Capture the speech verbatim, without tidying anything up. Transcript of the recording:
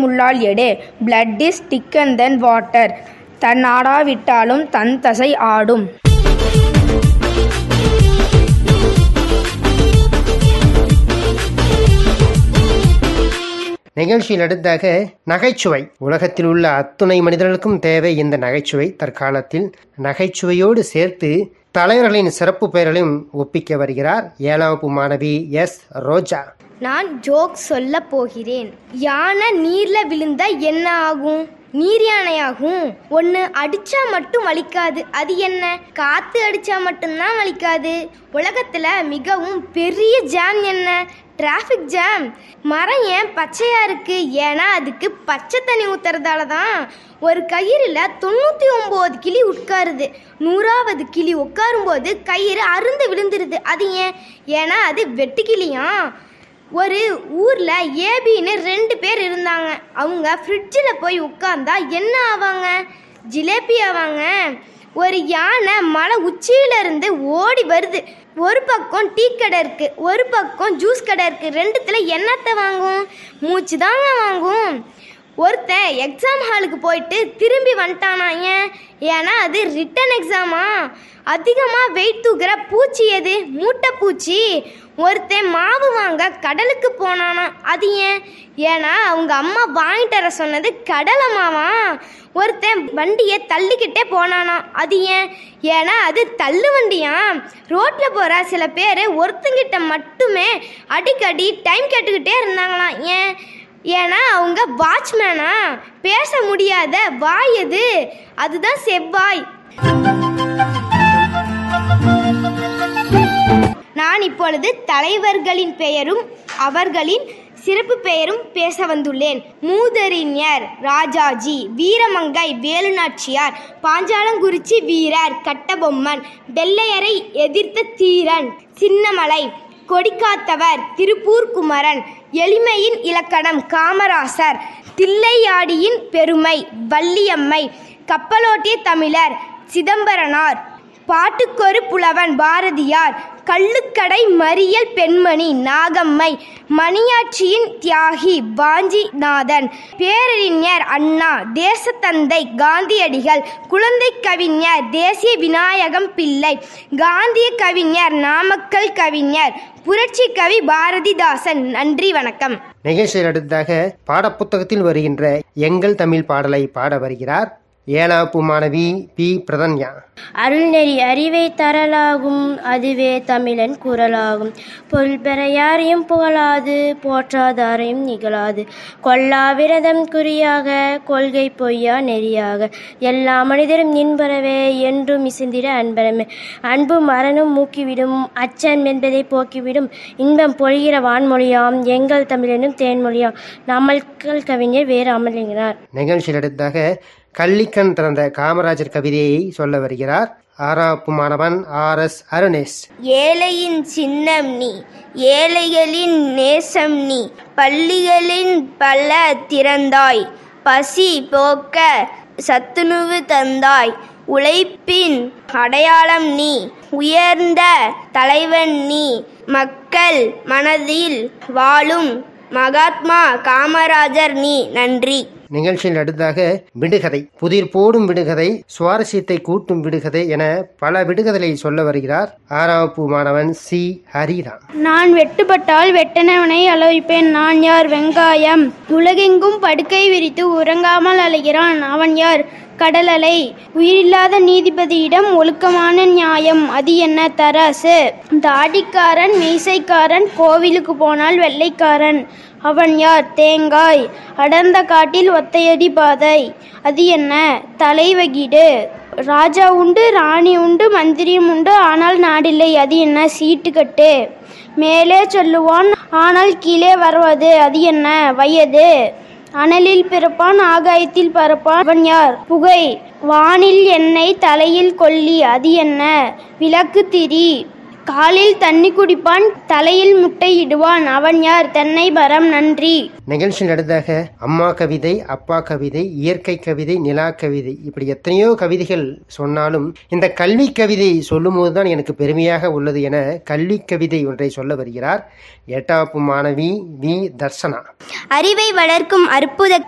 முள்ளால் எடு. Blood is திக்கர் தென் water. தன் ஆடாவிட்டாலும் தன் தசை ஆடும். நிகழ்ச்சியில் அடுத்தாக நகைச்சுவை. உலகத்தில் உள்ள அத்துணை மனிதர்களுக்கும் தேவை இந்த நகைச்சுவை. தற்காலத்தில் நகைச்சுவையோடு சேர்த்து தலைவர்களின் சிறப்பு பெயர்களையும் ஒப்பிக்க வருகிறார் ஏழாம் வகுப்பு மாணவி எஸ் ரோஜா. நான் ஜோக் சொல்ல போகிறேன். யானை நீர்ல விழுந்தா என்ன ஆகும்? நீர் யானையாகும். ஒன்று அடிச்சா மட்டும் வலிக்காது, அது என்ன? காத்து அடிச்சா மட்டும்தான் வலிக்காது. உலகத்துல மிகவும் பெரிய ஜாம் என்ன? Traffic jam. மரம் ஏன் பச்சையா இருக்கு? ஏன்னா அதுக்கு பச்சை தண்ணி ஊத்துறதால தான். ஒரு கயிறுல தொண்ணூத்தி ஒன்பது கிளி உட்காருது. நூறாவது கிளி உட்காரும் போது கயிறு அருந்து விழுந்துருது. அது ஏன்? ஏன்னா அது வெட்டு கிளியா. ஒரு ஊரில் ஏபின்னு ரெண்டு பேர் இருந்தாங்க. அவங்க ஃப்ரிட்ஜில் போய் உட்கார்ந்தா என்ன ஆவாங்க? ஜிலேபி ஆவாங்க. ஒரு யானை மலை உச்சியிலிருந்து ஓடி வருது. ஒரு பக்கம் டீ கடை இருக்கு, ஒரு பக்கம் ஜூஸ் கடை இருக்கு. ரெண்டுத்துல என்னத்தை வாங்கும்? மூச்சு தாங்க வாங்கும். ஒருத்தன் எக்ஸாம் ஹாலுக்கு போயிட்டு திரும்பி வந்துட்டானா. ஏன்? ஏன்னா அது ரிட்டன் எக்ஸாமா. அதிகமாக வெயிட் தூக்குற பூச்சி எது? மூட்டை பூச்சி. ஒருத்தன் மாவு வாங்க கடலுக்கு போனானா. அது ஏன்? ஏன்னா அவங்க அம்மா வாங்கிட்டு வர சொன்னது கடலை மாவா. ஒருத்தன் வண்டியை தள்ளிக்கிட்டே போனானா. அது ஏன்? ஏன்னா அது தள்ளு வண்டியா. ரோட்டில் போகிற சில பேர் ஒருத்தங்கிட்ட மட்டுமே அடிக்கடி டைம் கேட்டுக்கிட்டே இருந்தாங்களாம். ஏன்? ஏன்னா அவங்க வாட்ச்மேனா. பேச முடியாத வாய் எது? அதுதான் செவ்வாய். நான் இப்பொழுது தலைவர்களின் பெயரும் அவர்களின் சிறப்பு பெயரும் பேச வந்துள்ளேன். மூதறிஞர் ராஜாஜி, வீரமங்கை வேலுநாச்சியார், பாஞ்சாலங்குறிச்சி வீரர் கட்டபொம்மன், வெள்ளையரை எதிர்த்த தீரன் சின்னமலை, கொடிக்காத்தவர் திருப்பூர் குமரன், எளிமையின் இலக்கணம் காமராசர், தில்லையாடியின் பெருமை வள்ளியம்மை, கப்பலோட்டிய தமிழர் சிதம்பரனார், பாட்டுக்கொரு புலவன் பாரதியார், கள்ளுக்கடை மறியல் பெண்மணி நாகம்மை, மணியாட்சியின் தியாகி வாஞ்சிநாதன், பேரறிஞர் அண்ணா, தேசத்தந்தை காந்தியடிகள், குழந்தை கவிஞர் தேசிய விநாயகம் பிள்ளை, காந்திய கவிஞர் நாமக்கல் கவிஞர், புரட்சி கவி பாரதிதாசன். நன்றி, வணக்கம். நிகழ்ச்சியில் அடுத்ததாக பாடப்புத்தகத்தில் வருகின்ற எங்கள் தமிழ் பாடலை பாட வருகிறார் ஏழாப்பு மாணவி பி பிரதன்யா. அருள்நெறி அறிவை தரலாகும், அதுவே தமிழன் குரலாகும். பொருள் பெற யாரையும் புகழாது, போற்றாதாரையும் நிகழாது. கொல்லா விரதம் குறியாக, கொள்கை பொய்யா நெறியாக. எல்லா மனிதரும் நின்பறவே, என்றும் இசைந்திட அன்பரமே. அன்பு மரணம் மூக்கிவிடும், அச்சம் என்பதை போக்கிவிடும். இன்பம் பொழிகிற வான்மொழியாம், எங்கள் தமிழனும் தேன்மொழியாம். நாமக்கல் கவிஞர் வேறு அமர்கிறார். நிகழ்ச்சியில் அடுத்ததாக கள்ளிக்கண் திறந்த காமராஜர் கவிதையை சொல்ல வருகிறார் ஆறாப்பு மாணவன் ஆர் எஸ் அருணேஷ். ஏழையின் சின்னம் நீ, ஏழைகளின் நேசம் நீ, பள்ளிகளின் பல திறந்தாய், பசி போக்க சத்துணவு தந்தாய், உழைப்பின் அடையாளம் நீ, உயர்ந்த தலைவன் நீ, மக்கள் மனதில் வாழும் மகாத்மா காமராஜர் நீ. நன்றி. நிகழ்ச்சியில் அடுத்ததாக விடுகதை. புதிர் போடும் விடுகதை, சுவாரஸ்யத்தை கூட்டும் விடுகதை என பல விடுகதைகளை சொல்ல வருகிறார் ஆறாம் பூ மாணவன் சி ஹரிராம். நான் வெட்டுப்பட்டால் வெட்டனவனை அளவிப்பேன். நான் யார்? வெங்காயம். உலகெங்கும் படுக்கை விரித்து உறங்காமல் அலைகிறான். அவன் யார்? கடலலை. உயிரில்லாத நீதிபதியிடம் ஒழுக்கமான நியாயம், அது என்ன? தராசு. தாடிக்காரன் மீசைக்காரன் கோவிலுக்கு போனால் வெள்ளைக்காரன். அவன் யார்? தேங்காய். அடர்ந்த காட்டில் ஒத்தையடி பாதை, அது என்ன? தலைவகீடு. ராஜா உண்டு, ராணி உண்டு, மந்திரியும் உண்டு, ஆனால் நாடில்லை, அது என்ன? சீட்டுக்கட்டு. மேலே சொல்லுவான், ஆனால் கீழே வருவது, அது என்ன? வயது. அனலில் பிறப்பான், ஆகாயத்தில் பறப்பான். அவன் யார்? புகை. வானில் எண்ணெய், தலையில் கொல்லி, அது என்ன? விளக்கு திரி. காலில் தண்ணி குடிப்பான், தலையில் முட்டையிடுவான். அவன் யார்? தென்னை மரம். நன்றி. நிகழ்ச்சியில் அடுத்ததாக அம்மா கவிதை, அப்பா கவிதை, இயற்கை கவிதை, நிலா கவிதை, இப்படி எத்தனையோ கவிதைகள் சொன்னாலும் இந்த கல்வி கவிதை சொல்லும் போதுதான் எனக்கு பெருமையாக உள்ளது என கல்வி கவிதை ஒன்றை சொல்ல வருகிறார் எட்டாப்பு மாணவி வி தர்சனா. அறிவை வளர்க்கும் அற்புத